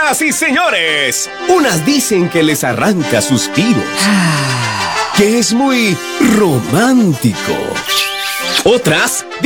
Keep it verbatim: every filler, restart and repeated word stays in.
Señoras y señores, unas dicen que les arranca suspiros, que es muy romántico. Otras